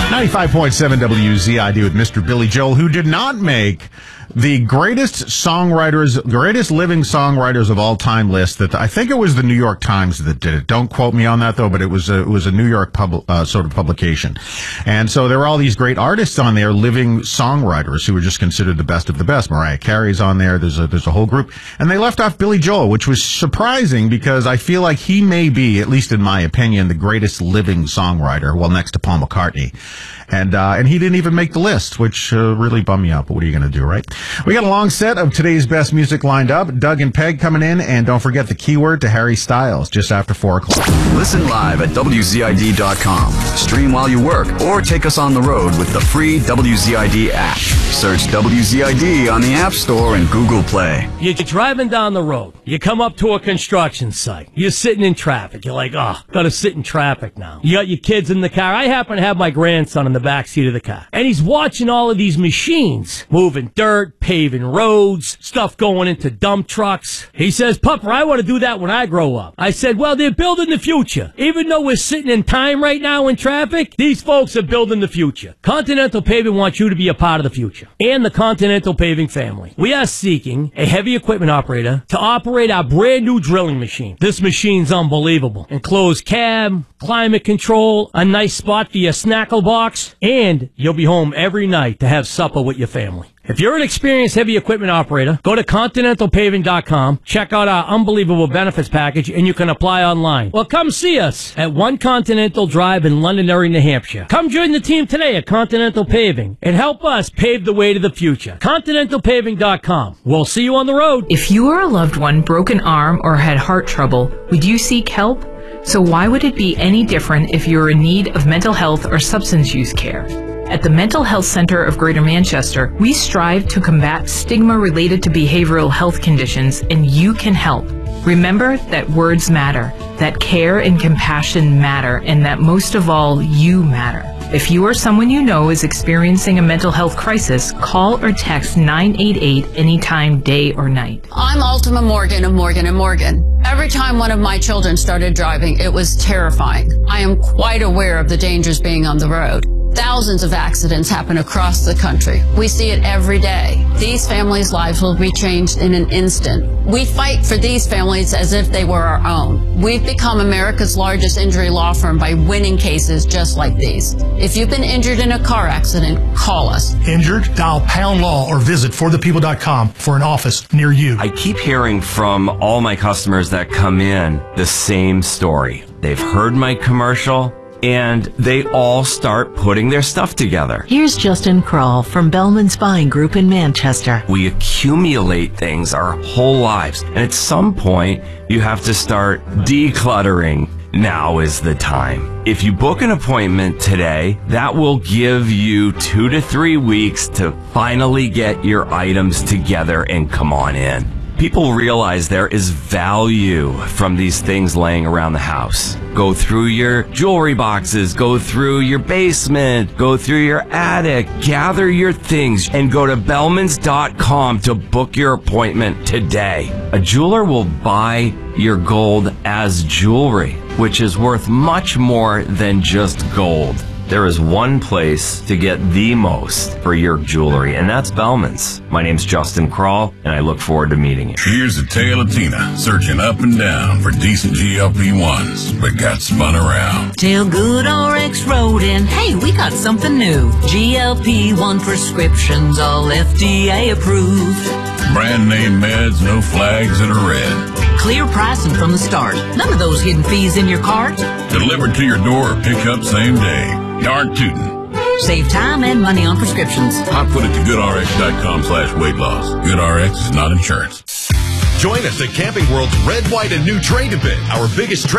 95.7 WZID with Mr. Billy Joel, who did not make the greatest living songwriters of all time list. That I think it was the New York Times that did it. Don't quote me on that though, but it was a New York sort of publication. And so there were all these great artists on there, living songwriters who were just considered the best of the best. Mariah Carey's on there. There's a whole group, and they left off Billy Joel, which was surprising because I feel like he may be, at least in my opinion, the greatest living songwriter, well, next to Paul McCartney. And he didn't even make the list, which really bummed me out. But what are you going to do, right? We got a long set of today's best music lined up. Doug and Peg coming in, and don't forget the keyword to Harry Styles just after 4 o'clock. Listen live at WZID.com. Stream while you work, or take us on the road with the free WZID app. Search WZID on the App Store and Google Play. You're driving down the road. You come up to a construction site. You're sitting in traffic. You're like, gotta sit in traffic now. You got your kids in the car. I happen to have my grandson in the back seat of the car. And he's watching all of these machines moving dirt, paving roads, stuff going into dump trucks. He says, Pupper, I want to do that when I grow up. I said, well, they're building the future. Even though we're sitting in time right now in traffic, these folks are building the future. Continental Paving wants you to be a part of the future. And the Continental Paving family. We are seeking a heavy equipment operator to operate our brand new drilling machine. This machine's unbelievable. Enclosed cab, climate control, a nice spot for your snackle box, and you'll be home every night to have supper with your family. If you're an experienced heavy equipment operator, go to ContinentalPaving.com, check out our unbelievable benefits package, and you can apply online. Well, come see us at 1 Continental Drive in Londonderry, New Hampshire. Come join the team today at Continental Paving and help us pave the way to the future. ContinentalPaving.com. We'll see you on the road. If you or a loved one broke an arm or had heart trouble, would you seek help? So why would it be any different if you're in need of mental health or substance use care? At the Mental Health Center of Greater Manchester, we strive to combat stigma related to behavioral health conditions, and you can help. Remember that words matter, that care and compassion matter, and that most of all, you matter. If you or someone you know is experiencing a mental health crisis, call or text 988 anytime, day or night. I'm Ultima Morgan of Morgan & Morgan. Every time one of my children started driving, it was terrifying. I am quite aware of the dangers being on the road. Thousands of accidents happen across the country. We see it every day. These families' lives will be changed in an instant. We fight for these families as if they were our own. We've become America's largest injury law firm by winning cases just like these. If you've been injured in a car accident, call us. Injured? Dial Pound Law or visit forthepeople.com for an office near you. I keep hearing from all my customers that come in the same story. They've heard my commercial, and they all start putting their stuff together. Here's Justin Kroll from Bellman's Buying Group in Manchester. We accumulate things our whole lives, and at some point, you have to start decluttering. Now is the time. If you book an appointment today, that will give you 2 to 3 weeks to finally get your items together and come on in. People realize there is value from these things laying around the house. Go through your jewelry boxes, go through your basement, go through your attic, gather your things, and go to Bellmans.com to book your appointment today. A jeweler will buy your gold as jewelry, which is worth much more than just gold. There is one place to get the most for your jewelry, and that's Bellman's. My name's Justin Kroll, and I look forward to meeting you. Here's a tale of Tina searching up and down for decent GLP-1s, but got spun around. Tell Good RX Rodent, hey, we got something new. GLP-1 prescriptions, all FDA approved. Brand name meds, no flags in a red. Clear pricing from the start. None of those hidden fees in your cart. Delivered to your door or pick up same day. Darn tootin'. Save time and money on prescriptions. I put it to goodrx.com/weight loss. GoodRx is not insurance. Join us at Camping World's Red, White, and New Trade event. Our biggest